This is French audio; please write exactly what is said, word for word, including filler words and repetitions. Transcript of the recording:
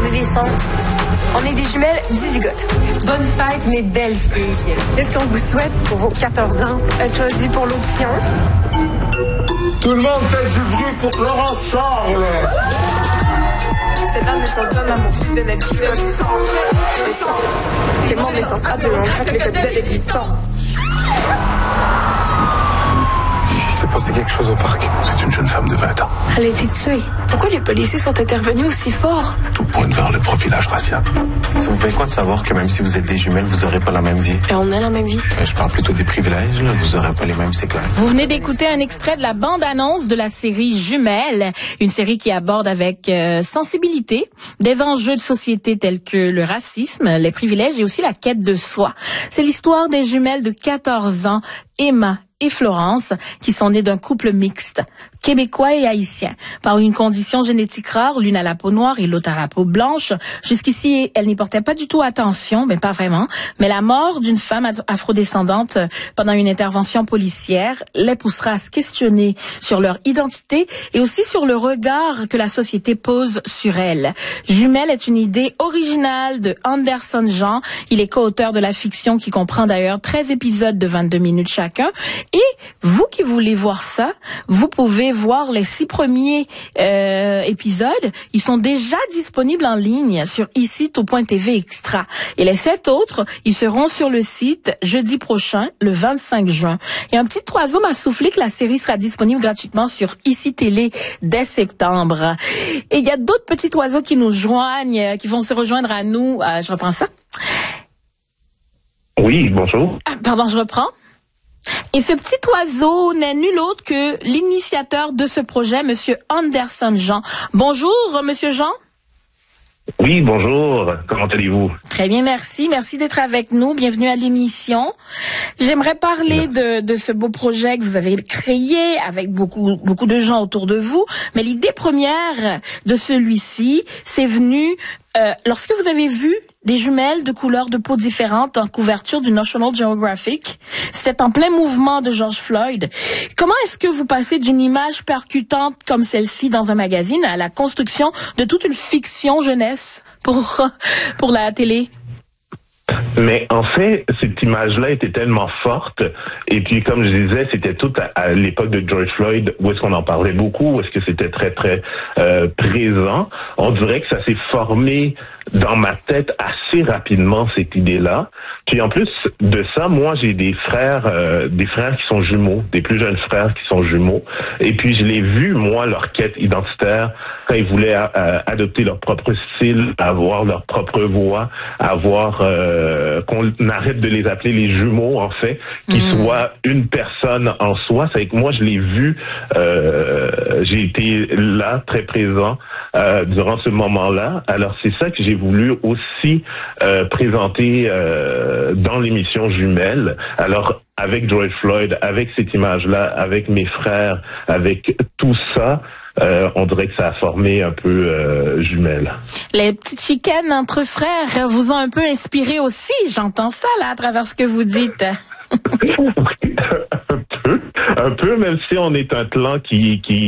On est des sons. On est des jumelles zizigotes. Bonne fête, mes belles filles. Qu'est-ce qu'on vous souhaite pour vos quatorze ans? Être choisi pour l'audition. Tout le monde fait du bruit pour Laurence Charles. C'est là naissance d'un amour fusionnel qui fait du sens. T'es mon naissance à deux, on craque les codes de l'existence. Il s'est passé quelque chose au parc. C'est une jeune femme de vingt ans. Elle a été tuée. Pourquoi les policiers sont intervenus aussi fort? Tout pointe vers le profilage racial. Ça vous fait quoi de savoir que même si vous êtes des jumelles, vous n'aurez pas la même vie? Et on a la même vie. Je parle plutôt des privilèges, là. Vous n'aurez pas les mêmes, c'est clair. Vous venez d'écouter un extrait de la bande-annonce de la série Jumelles, une série qui aborde avec euh, sensibilité des enjeux de société tels que le racisme, les privilèges et aussi la quête de soi. C'est l'histoire des jumelles de quatorze ans, Emma et Florence, qui sont nées d'un couple mixte, québécois et haïtien. Par une condition génétique rare, l'une à la peau noire et l'autre à la peau blanche. Jusqu'ici, elles n'y portaient pas du tout attention, mais pas vraiment. Mais la mort d'une femme afrodescendante pendant une intervention policière les poussera à se questionner sur leur identité et aussi sur le regard que la société pose sur elles. Jumelles est une idée originale de Anderson Jean. Il est co-auteur de la fiction qui comprend d'ailleurs treize épisodes de vingt-deux minutes chacun. Et vous qui voulez voir ça, vous pouvez voir les six premiers euh, épisodes. Ils sont déjà disponibles en ligne sur ici tout point t v extra. Et les sept autres, ils seront sur le site jeudi prochain, le vingt-cinq juin. Et un petit oiseau m'a soufflé que la série sera disponible gratuitement sur Ici Télé dès septembre. Et il y a d'autres petits oiseaux qui nous joignent, qui vont se rejoindre à nous. Euh, je reprends ça. Oui, bonjour. Ah, pardon, je reprends. Et ce petit oiseau n'est nul autre que l'initiateur de ce projet, Monsieur Anderson Jean. Bonjour, Monsieur Jean. Oui, bonjour. Comment allez-vous? Très bien, merci. Merci d'être avec nous. Bienvenue à l'émission. J'aimerais parler de, de ce beau projet que vous avez créé avec beaucoup, beaucoup de gens autour de vous. Mais l'idée première de celui-ci, c'est venu euh, lorsque vous avez vu des jumelles de couleurs de peau différentes en couverture du National Geographic. C'était en plein mouvement de George Floyd. Comment est-ce que vous passez d'une image percutante comme celle-ci dans un magazine à la construction de toute une fiction jeunesse pour, pour la télé? Mais en fait, cette image-là était tellement forte. Et puis, comme je disais, c'était tout à, à l'époque de George Floyd, où est-ce qu'on en parlait beaucoup, où est-ce que c'était très, très euh, présent. On dirait que ça s'est formé dans ma tête assez rapidement, cette idée-là. Puis en plus de ça, moi, j'ai des frères, euh, des frères qui sont jumeaux, des plus jeunes frères qui sont jumeaux. Et puis, je l'ai vu, moi, leur quête identitaire, quand ils voulaient euh, adopter leur propre style, avoir leur propre voix, avoir... Euh, qu'on arrête de les appeler les jumeaux, en fait, qu'ils mmh. soient une personne en soi. C'est que moi, je l'ai vu, euh, j'ai été là, très présent, euh, durant ce moment-là. Alors, c'est ça que j'ai voulu aussi euh, présenter euh, dans l'émission Jumelles. Alors, avec George Floyd, avec cette image-là, avec mes frères, avec tout ça, euh, on dirait que ça a formé un peu euh, Jumelles. Les petites chicanes entre frères vous ont un peu inspiré aussi. J'entends ça là à travers ce que vous dites. un peu, un peu, même si on est un clan qui qui